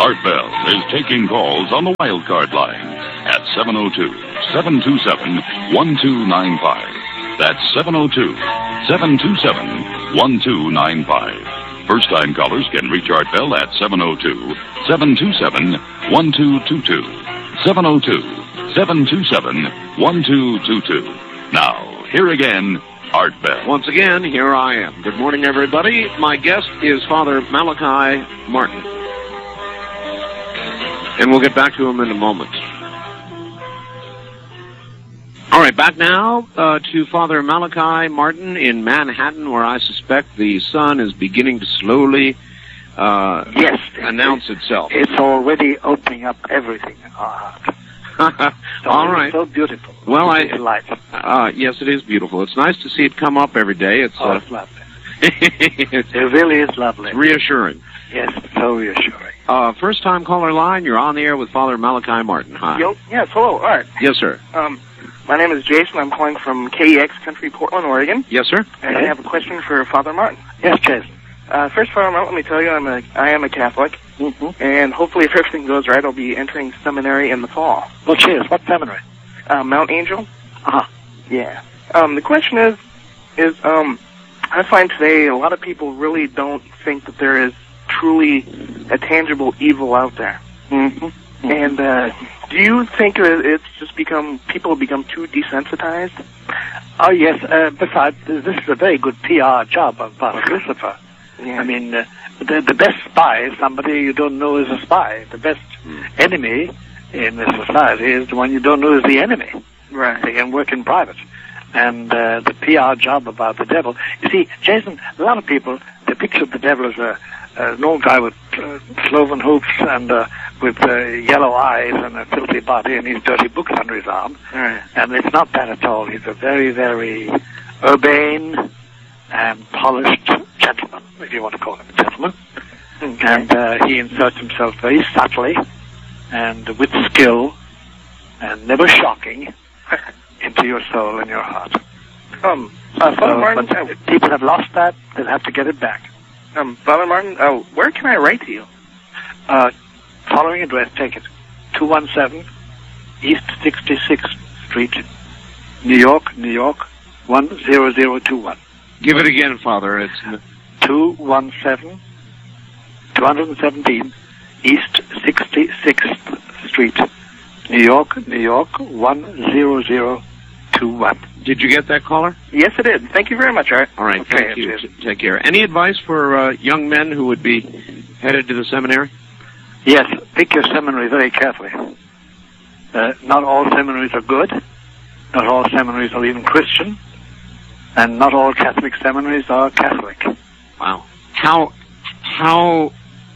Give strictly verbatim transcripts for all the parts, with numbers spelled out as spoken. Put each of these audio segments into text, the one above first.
Art Bell is taking calls on the Wildcard line at seven oh two, seven two seven, one two nine five. That's seven oh two, seven two seven, one two nine five. First-time callers can reach Art Bell at seven oh two, seven two seven, one two two two. seven oh two, seven two seven, one two two two. Now, here again, Art Bell. Once again, here I am. Good morning, everybody. My guest is Father Malachi Martin. And we'll get back to him in a moment. All right, back now uh, to Father Malachi Martin in Manhattan, where I suspect the sun is beginning to slowly uh, yes, announce itself. It's already opening up everything in our heart. So All right. So beautiful. Well, I light. Uh, yes, it is beautiful. It's nice to see it come up every day. It's, oh, uh, it's lovely. It really is lovely. It's reassuring. Yes, so reassuring. Uh, first time caller line, you're on the air with Father Malachi Martin. Hi. Yo, yes, hello, Art. Yes, sir. Um, my name is Jason. I'm calling from K E X Country, Portland, Oregon. Yes, sir. And I have a question for Father Martin. Yes, Jason. Uh, first, Father Martin, let me tell you, I'm a, I am a Catholic. Mm-hmm. And hopefully, if everything goes right, I'll be entering seminary in the fall. Well, cheers. What seminary? Uh, Mount Angel. Uh-huh. Yeah. Um, the question is, is, um, I find today a lot of people really don't think that there is truly a tangible evil out there. Mm-hmm. Mm-hmm. And, uh, do you think that it's just become, people have become too desensitized? Oh, yes. Uh, besides, this is a very good P R job on Father Christopher. Yeah. I mean, uh, the, the best spy is somebody you don't know is a spy. The best mm. enemy in the society is the one you don't know is the enemy. Right. They can work in private. And uh, the P R job about the devil. You see, Jason, a lot of people, they picture the devil as a, an old guy with uh, cloven hoofs and uh, with uh, yellow eyes and a filthy body and his dirty books under his arm. Right. And it's not that at all. He's a very, very urbane and polished gentleman, if you want to call him a gentleman. Okay. And uh, he inserts himself very subtly and with skill and never shocking into your soul and your heart. Um, uh, Father so, Martin, but if people have lost that, they'll have to get it back. Um, Father Martin, uh, where can I write to you? Uh, following address, take it. two one seven East sixty-sixth Street, New York, New York, one zero zero two one. Give it again, Father. It's two one seven, two seventeen East sixty-sixth Street, New York, New York, one zero zero two one. Did you get that, caller? Yes, I did. Thank you very much, Art. All right, okay, thank you. Take care. Any advice for uh, young men who would be headed to the seminary? Yes, pick your seminary very carefully. Uh, not all seminaries are good. Not all seminaries are even Christian. And not all Catholic seminaries are Catholic. Wow. How, how...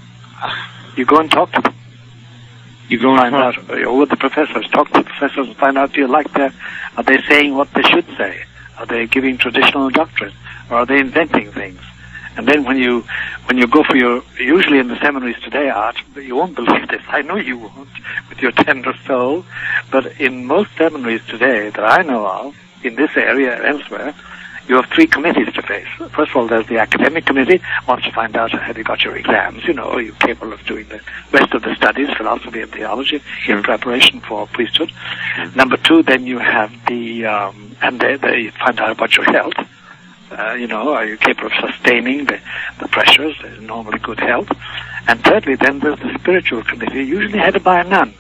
You go and talk to them. You go and find talk out. You're with the professors. Talk to the professors and find out, do you like their... Are they saying what they should say? Are they giving traditional doctrine? Or are they inventing things? And then when you when you go for your... Usually in the seminaries today, Art, you won't believe this. I know you won't, with your tender soul. But in most seminaries today that I know of, in this area and elsewhere, you have three committees to face. First of all, there's the academic committee, wants to find out have you got your exams, you know, are you capable of doing the rest of the studies, philosophy and theology, in preparation for priesthood. Mm-hmm. Number two, then you have the, um, and they, they find out about your health. Uh, you know, are you capable of sustaining the, the pressures, the normally good health? And thirdly, then there's the spiritual committee, usually headed by a nun.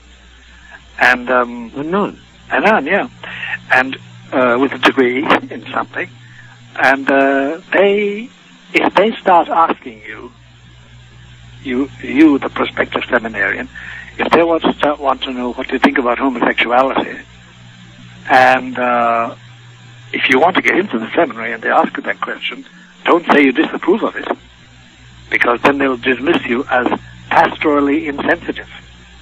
And, um... A nun? A nun, yeah. And, uh, with a degree in something. And uh, they, if they start asking you, you, you, the prospective seminarian, if they want to start, want to know what you think about homosexuality, and uh, if you want to get into the seminary and they ask you that question, don't say you disapprove of it, because then they'll dismiss you as pastorally insensitive.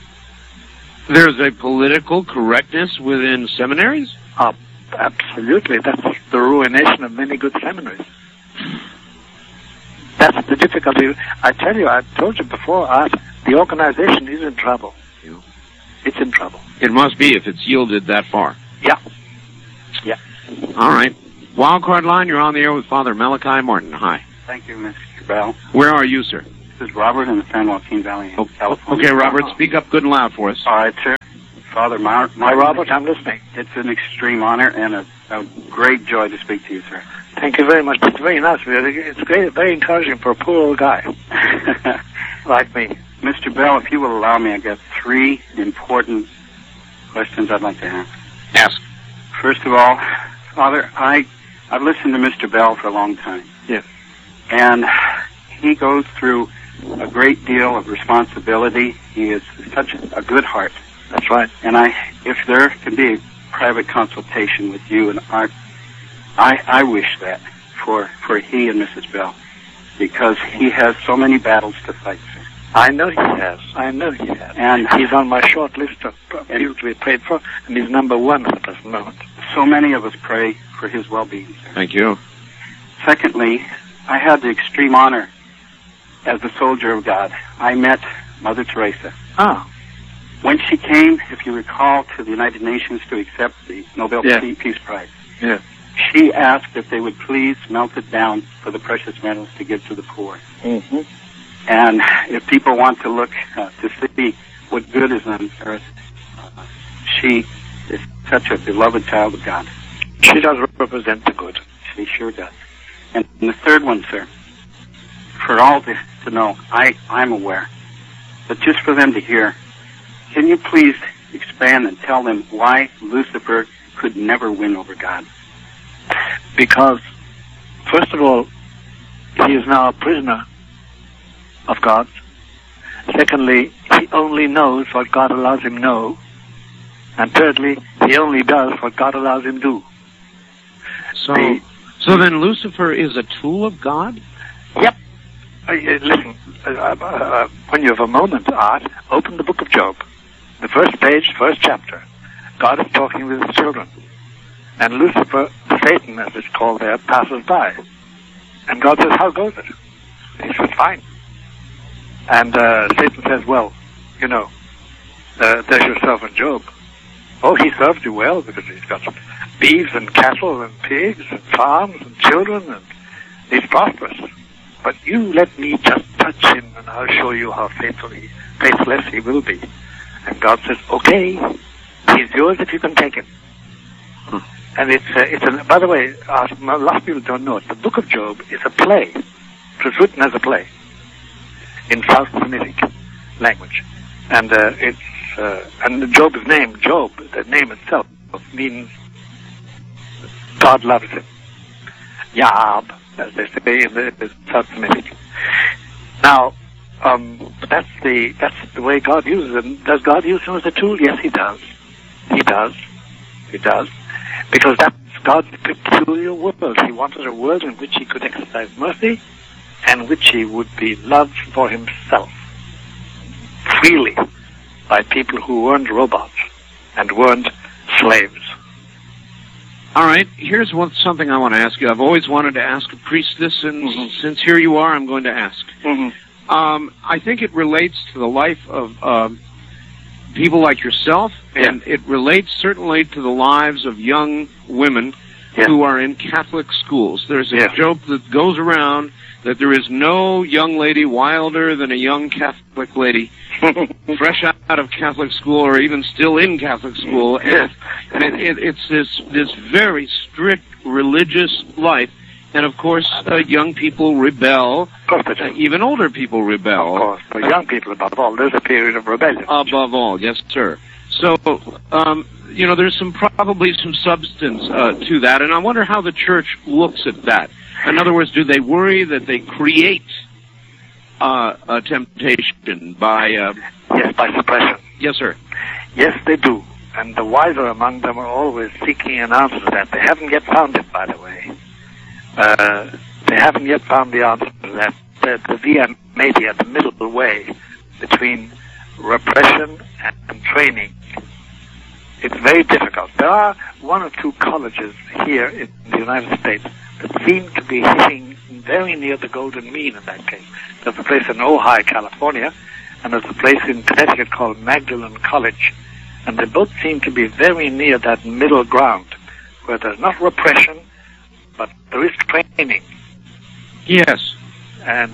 There's a political correctness within seminaries? Uh, absolutely. That's the ruination of many good seminaries. That's the difficulty. I tell you, I told you before, Art, the organization is in trouble. Yeah. It's in trouble. It must be if it's yielded that far. Yeah. Yeah. All right. Wildcard line, you're on the air with Father Malachi Martin. Hi. Thank you, Mister Bell. Where are you, sir? This is Robert in the San Joaquin Valley in California. Okay, Robert, speak up good and loud for us. All right, sir. Father Mar- Hi, Robert, I'm listening. It's an extreme honor and a, a great joy to speak to you, sir. Thank you very much. It's very nice. It's great, very encouraging for a poor old guy like me. Mister Bell, if you will allow me, I've got three important questions I'd like to ask. Ask. First of all, Father, I, I've listened to Mister Bell for a long time. Yes. And he goes through a great deal of responsibility. He is such a good heart. That's right. And I, if there can be a private consultation with you and Art, I, I wish that for, for he and Missus Bell, because he has so many battles to fight, sir. I know he has. I know he has. And he's on my short list of people to be prayed for, and he's number one at the present moment. So many of us pray for his well-being, sir. Thank you. Secondly, I had the extreme honor as a soldier of God. I met Mother Teresa. Ah. When she came, if you recall, to the United Nations to accept the Nobel Yeah. Peace Prize, Yeah. she asked if they would please melt it down for the precious metals to give to the poor. Mm-hmm. And if people want to look uh, to see what good is on earth, uh, she is such a beloved child of God. She does represent the good. She sure does. And the third one, sir, for all to, to know, I, I'm aware, but just for them to hear, can you please expand and tell them why Lucifer could never win over God? Because, first of all, he is now a prisoner of God. Secondly, he only knows what God allows him know. And thirdly, he only does what God allows him do. So, The- so then Lucifer is a tool of God? Yep. Uh, uh, listen, uh, uh, when you have a moment, Art, open the book of Job. The first page, first chapter. God is talking with his children. And Lucifer, Satan as it's called there, passes by. And God says, how goes it? He says, fine. And uh, Satan says, well, you know, uh, there's your servant Job. Oh, he served you well because he's got beeves and cattle and pigs and farms and children and he's prosperous. But you let me just touch him and I'll show you how faithful he, faithless he will be. And God says, okay, he's yours if you can take him. Hmm. And it's, uh, it's a, by the way, uh, a lot of people don't know it. The book of Job is a play. It was written as a play in South Semitic language. And uh, it's, uh, and Job's name, Job, the name itself, means God loves him. Yab, as they say in the, the South Semitic. Now, um, that's the that's the way God uses him. Does God use him as a tool? Yes, he does. He does. He does. Because that's God's peculiar world. He wanted a world in which he could exercise mercy and which he would be loved for himself freely by people who weren't robots and weren't slaves. All right, here's one, something I want to ask you. I've always wanted to ask a priestess, and Mm-hmm. since here you are, I'm going to ask. Mm-hmm. Um, I think it relates to the life of um, people like yourself, Yeah. and it relates certainly to the lives of young women Yeah. who are in Catholic schools. There's a Yeah. joke that goes around that there is no young lady wilder than a young Catholic lady fresh out of Catholic school or even still in Catholic school. Yes. And it, it, it's this, this very strict religious life. And of course, uh, young people rebel. Of course they Uh, do. even older people rebel. Of course. For young people, above all, there's a period of rebellion. Above all, yes, sir. So, um, you know, there's some probably some substance uh, to that, and I wonder how the church looks at that. In other words, do they worry that they create uh, a temptation by? Uh, Yes, by suppression. yes, sir. Yes, they do. And the wiser among them are always seeking an answer to that. They haven't yet found it, by the way. Uh, they haven't yet found the answer to that. The, the via media, the middle way between repression and, and training. It's very difficult. There are one or two colleges here in the United States that seem to be hitting very near the golden mean in that case. There's a place in Ojai, California, and there's a place in Connecticut called Magdalen College. And they both seem to be very near that middle ground, where there's not repression, but there is training. Yes. And that's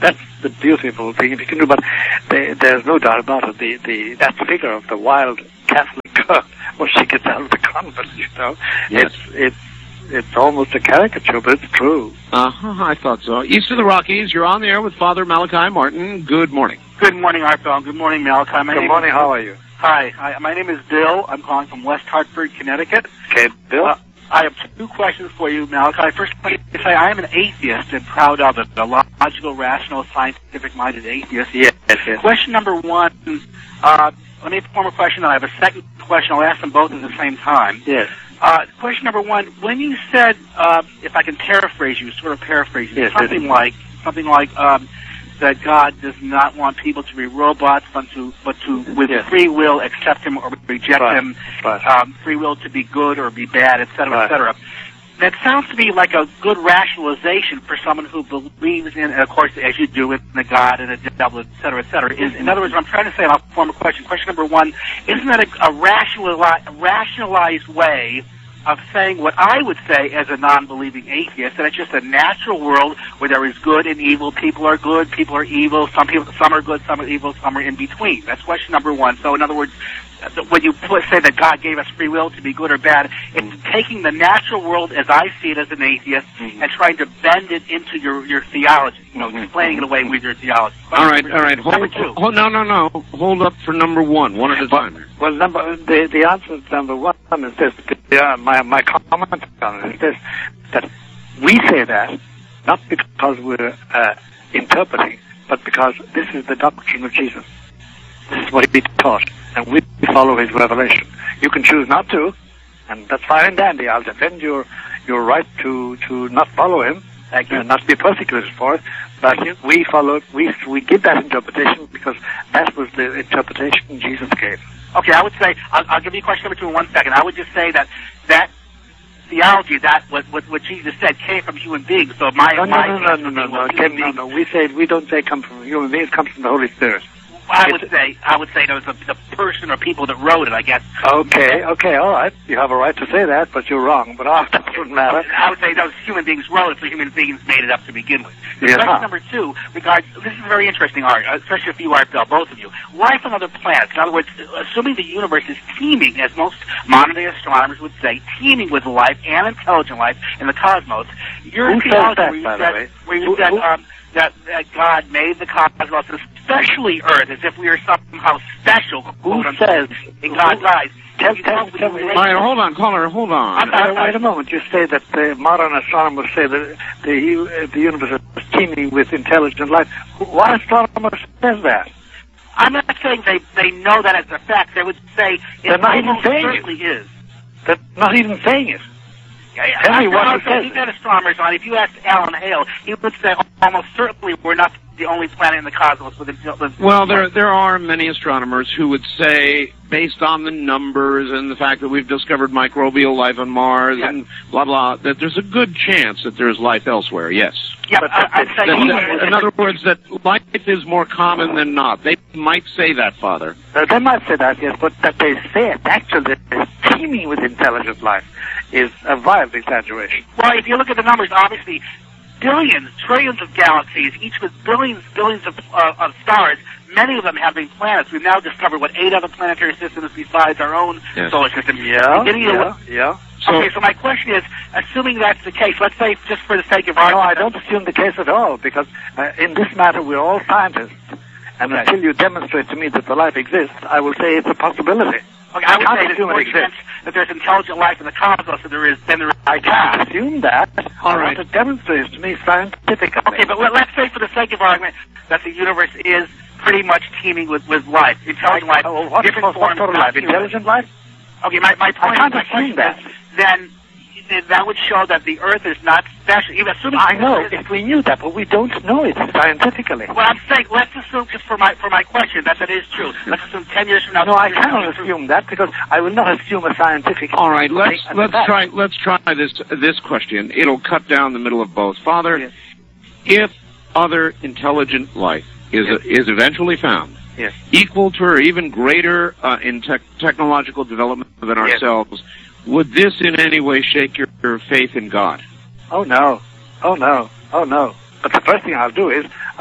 the beautiful thing you can do. But they, there's no doubt about it. The, the that figure of the wild Catholic girl, well, she gets out of the convent, you know. Yes. It's it's it's almost a caricature, but it's true. Uh huh. I thought so. East of the Rockies, you're on the air with Father Malachi Martin. Good morning. Good morning, Art Bell. Good morning, Malachi. My Good name morning. Is, how are you? Hi. Hi. My name is Bill. I'm calling from West Hartford, Connecticut. Okay, Bill. Uh, I have two questions for you, Malachi. First, let me say I am an atheist and proud of it, a logical, rational, scientific-minded atheist. Yes, yes. Question number one, uh, let me form a question, and I have a second question. I'll ask them both at the same time. Yes. Uh, question number one, when you said, uh, if I can paraphrase you, sort of paraphrase you, Yes, something yes. like, something like, um, that God does not want people to be robots, but to, but to with Yes. free will, accept Him or reject Right. Him, Right. um, free will to be good or be bad, et cetera, Right. et cetera. That sounds to me like a good rationalization for someone who believes in, and of course, as you do, in a God and a devil, et cetera, et cetera. Is, in other words, what I'm trying to say, and I'll form a question. Question number one, isn't that a, a rationali- rationalized way of saying what I would say as a non-believing atheist, that it's just a natural world where there is good and evil. People are good, people are evil. Some people, some are good, some are evil, some are in between. That's question number one. So, in other words, when you put, say that God gave us free will to be good or bad, it's taking the natural world as I see it as an atheist Mm-hmm. and trying to bend it into your, your theology. You know, explaining it away with your theology. All right, all right. Number Hold, two. hold, no, no, no. Hold up for number one, one at a time. Well, number the the answer to number one is this. Yeah, my my comment on it is this: that we say that not because we're uh, interpreting, but because this is the doctrine of Jesus. This is what he taught, and we follow his revelation. You can choose not to, and that's fine and dandy. I'll defend your your right to to not follow him and not be persecuted for it. But we follow, we we give that interpretation because that was the interpretation Jesus gave. Okay, I would say, I'll, I'll give you question number two in one second. I would just say that that theology, that what, what, what Jesus said, came from human beings. So my No, no, my no, no, no, no, no, it came, no, no. We say we don't say come from human beings. It comes from the Holy Spirit. I would say, I would say there was the, the person or people that wrote it, I guess. Okay, okay, all right. You have a right to say that, but you're wrong. But oh, that doesn't matter. I would say those human beings wrote it, so human beings made it up to begin with. Yeah. Question number two, regards, this is very interesting, Art, especially if you, Art Bell, both of you. Life on other planets. In other words, assuming the universe is teeming, as most modern-day astronomers would say, teeming with life and intelligent life in the cosmos. Your Who says theology, that, where you by the said, way? where you Who- said who- um, that, that God made the cosmos, especially Earth, as if we are somehow special. Who quote, says? in God's who- eyes. Tell, You tell, don't tell me. relate- All right, hold on, caller, hold on. I'm sorry. Uh, wait a moment. You say that the modern astronomers say that the u- uh, the universe is teeming with intelligent life. Wh- What astronomer says that? I'm not saying they, they know that as a fact. They would say They're it not even almost saying it. certainly is. They're not even saying it. Yeah, yeah, Tell me I- what I- it says. We've had astronomers on. If you asked Alan Hale, he would say almost certainly we're not the only planet in the cosmos with a... Well, there there are many astronomers who would say, based on the numbers and the fact that we've discovered microbial life on Mars Yeah. and blah, blah, that there's a good chance that there's life elsewhere, yes. Yeah, But I, I'm that- saying... That- that- in other words, that life is more common than not. They might say that, Father. Uh, they might say that, yes, but that they say it actually is teeming with intelligent life is a wild exaggeration. Well, if you look at the numbers, obviously, billions, trillions of galaxies, each with billions, billions of, uh, of stars, many of them having planets. We've now discovered, what, eight other planetary systems besides our own Yes. solar system. Yeah, Beginning to yeah, look- yeah. So- okay, so my question is, assuming that's the case, let's say, just for the sake of No, argument... I don't assume the case at all, because uh, in this matter we're all scientists. And Okay. until you demonstrate to me that the life exists, I will say it's a possibility. Okay, I would can't say there's assume more it exists. chance that there's intelligent life in the cosmos than there is... Than there is I can't assume that. All I right. want to demonstrate it to me scientifically. Okay, but let- let's say for the sake of argument that the universe is pretty much teeming with, with life, intelligent life, Oh, what, different what, what forms sort of of life? human. Intelligent life? Okay, my, my point can't my assume question that. is, then then that would show that the Earth is not special. Even assuming I know, Well, if we knew that, but we don't know it scientifically. I'm saying, let's assume, just for my for my question, that that is true. Let's assume ten years from now... No, I ten years from now, cannot it's true. assume that, because I will not assume a scientific... All right, let's thing as a let's fact. try let's try this this question. It'll cut down the middle of both. Father, Yes. if other intelligent life is Yes. is eventually found, Yes. equal to or even greater uh, in tech technological development than Yes. ourselves, would this in any way shake your, your faith in God? Oh, no. Oh, no. Oh, no. But the first thing I'll do is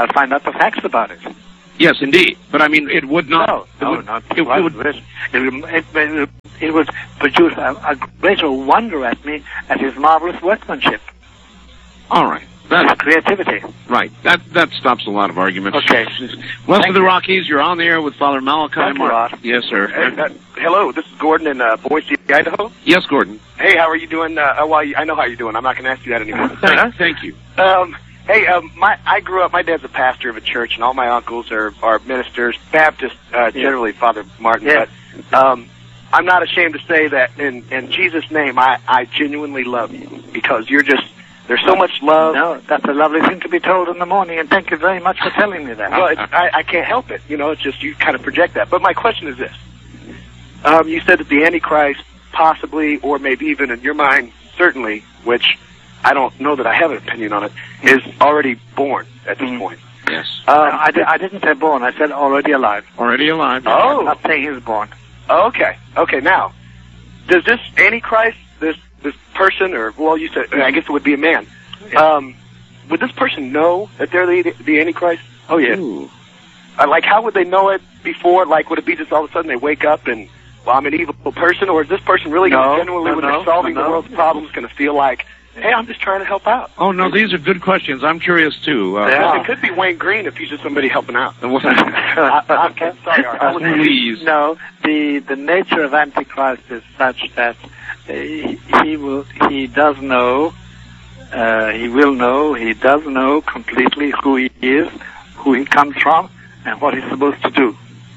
I'll find out the facts about it. Yes, indeed. But I mean, it would not. No, it no, would, not it, it would. it, it, it, it would produce a, a greater wonder at me at his marvelous workmanship. All right. That's That, creativity. right. That that stops a lot of arguments. Okay. West Thank of the you. Rockies, you're on the air with Father Malachi Thank you, Martin. Rod. Yes, sir. Uh, uh, hello, this is Gordon in uh, Boise, Idaho. Yes, Gordon. Hey, how are you doing? Uh, uh, well, I know how you're doing. I'm not going to ask you that anymore. Thank, thank you. Um, hey, um, my I grew up. My dad's a pastor of a church, and all my uncles are are ministers, Baptist, uh, generally Father Martin. Yeah. But um, I'm not ashamed to say that in in Jesus' name, I I genuinely love you because you're just there's so much love. No, that's a lovely thing to be told in the morning, and thank you very much for telling me that. Well, it's, I, I can't help it. You know, it's just you kind of project that. But my question is this: um, you said that the Antichrist, possibly, or maybe even in your mind, certainly, which I don't know that I have an opinion on it, is already born at this Mm. point. Yes. Um, I, di- I didn't say born, I said already alive. Already alive. Oh. I'm not saying he's born. Okay. Okay. Now, does this Antichrist, this this person, or well, you said I guess it would be a man. Um, would this person know that they're the the Antichrist? Oh, yes. Ooh. Uh, like, how would they know it before? Like, would it be just all of a sudden they wake up and, well, I'm an evil person, or is this person really No, going to genuinely, no, when no, they're solving no, the no. world's problems, going to feel like, hey, I'm just trying to help out? Oh, no, these are good questions. I'm curious, too. Uh, Yeah. It could be Wayne Green if he's just somebody helping out. what- I, I'm sorry, Art. I was- Please. No, the the nature of Antichrist is such that uh, he, he will he does know, uh, he will know, he does know completely who he is, who he comes from, and what he's supposed to do.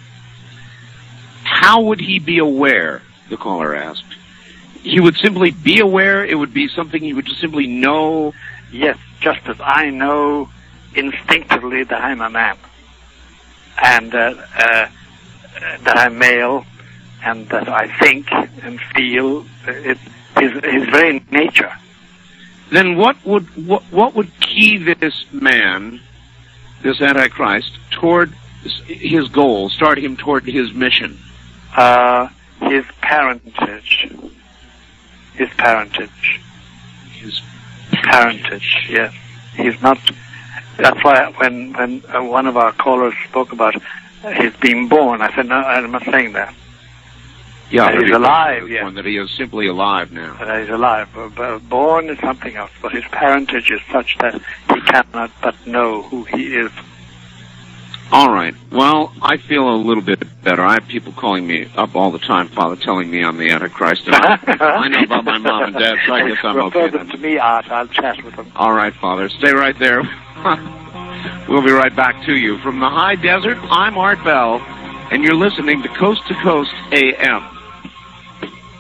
How would he be aware, the caller asked? He would simply be aware? It would be something he would just simply know? Yes, just as I know instinctively that I'm a man, and uh, uh, that I'm male, and that I think and feel. It, his his very nature. Then what would what, what would key this man, this Antichrist, toward his goal, start him toward his mission? Uh, his parentage. His parentage. His Parentage, yes. He's not... That's why when, when uh, one of our callers spoke about uh, his being born, I said, no, I'm not saying that. Yeah, That he's alive, yes. One that he is simply alive now. That he's alive. But, but born is something else. But his parentage is such that he cannot but know who he is. All right. Well, I feel a little bit better. I have people calling me up all the time, Father, telling me I'm the Antichrist. And I, I know about my mom and dad, so I guess I'm Refer okay them then. to me, Art. I'll chat with them. All right, Father. Stay right there. We'll be right back to you. From the high desert, I'm Art Bell, and you're listening to Coast to Coast A M.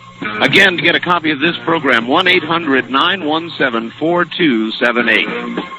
Again, to get a copy of this program, one eight hundred nine one seven four two seven eight.